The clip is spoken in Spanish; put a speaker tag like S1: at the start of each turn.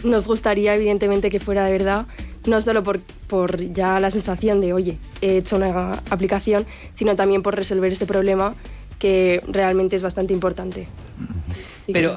S1: nos gustaría evidentemente que fuera de verdad, no solo por ya la sensación de, oye, he hecho una aplicación, sino también por resolver este problema que realmente es bastante importante.
S2: Pero